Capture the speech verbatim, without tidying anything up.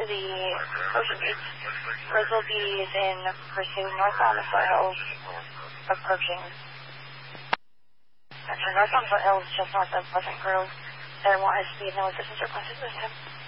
the Ocean Beach. Grizzle Bees in pursuit northbound of Foothills, approaching. Actually, northbound Foothills, just north of Pleasant Grove. There want speed, no assistance requested this time.